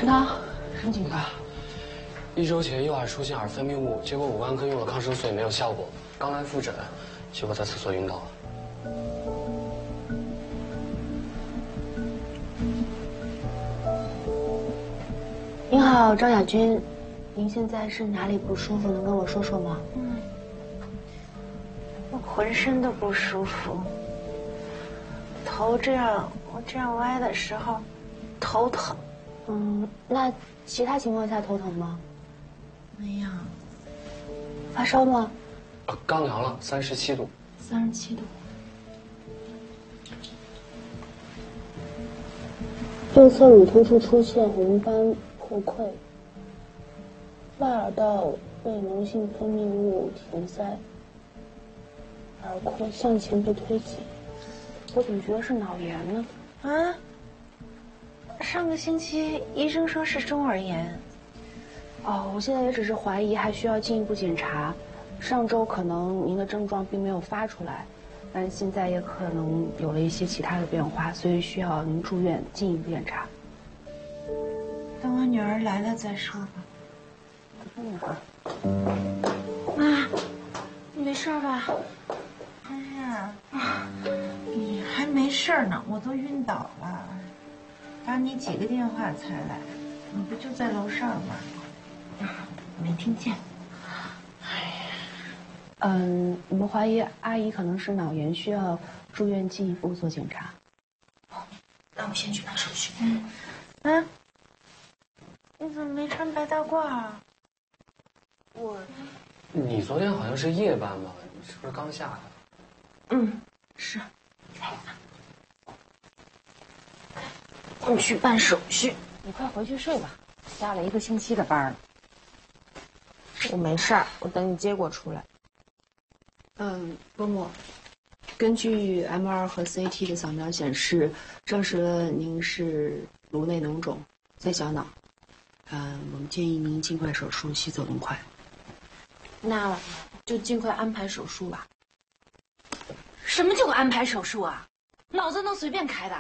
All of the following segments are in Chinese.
池塘，什么情况？ 1周前右耳出现耳分泌物，结果5万克用了抗生素也没有效果。刚来复诊，结果在厕所晕倒了。 您好，张雅君，您现在是哪里不舒服？能跟我说说吗？ 我浑身都不舒服，头这样，我这样歪的时候，头疼。 那其他情况下头疼吗？ 没有。 发烧吗？ 刚量了37度。 37度。右侧乳突处出现红斑破溃，外耳道被脓性分泌物填塞，耳廓向前被推挤。我怎么觉得是脑炎呢？ 啊？上个星期医生说是中耳炎。 哦，我现在也只是怀疑，还需要进一步检查。上周可能您的症状并没有发出来，但是现在也可能有了一些其他的变化，所以需要您住院进一步检查。 等我女儿来了再说吧。妈，你没事吧？真是啊，你还没事呢，我都晕倒了，打你几个电话才来，你不就在楼上吗？没听见。 我们怀疑阿姨可能是脑炎，需要住院进一步做检查。 那我先去办手续。你怎么没穿白大褂啊？ 你昨天好像是夜班吧？你是不是刚下来？ 是。我去办手续。 你快回去睡吧，加了1个星期的班了。 我没事儿，我等你结果出来。 波莫，根据 MR 和 CT 的扫描显示，证实了您是颅内脓肿在小脑。我们建议您尽快手术，西走动快。那就尽快安排手术吧。 什么就安排手术啊？脑子能随便开的？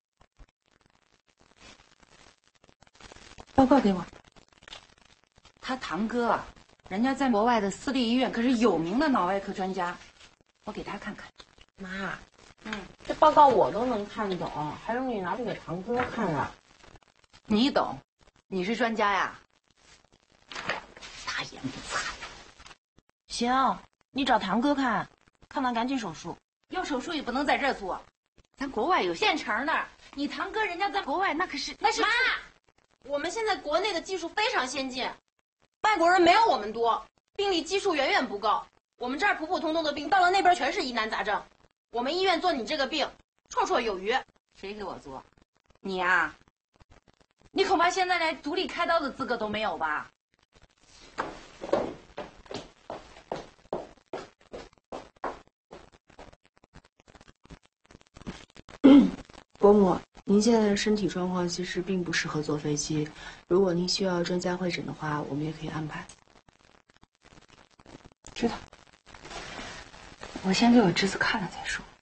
报告给我。 他堂哥啊，人家在国外的私立医院可是有名的脑外科专家，我给他看看。 妈，这报告我都能看懂，还用你拿去给堂哥看啊？ 你懂，你是专家呀。大言不惭。 行，你找堂哥看，看完赶紧手术。 要手术也不能在这儿做，咱国外有现成的。你堂哥人家在国外那可是妈，我们现在国内的技术非常先进，外国人没有我们多，病例基数远远不够。我们这儿普普通通的病，到了那边全是疑难杂症。我们医院做你这个病，绰绰有余。 谁给我做？你呀？你恐怕现在连独立开刀的资格都没有吧？ 伯母，您现在的身体状况其实并不适合坐飞机，如果您需要专家会诊的话，我们也可以安排。 知道。我先给我侄子看了再说。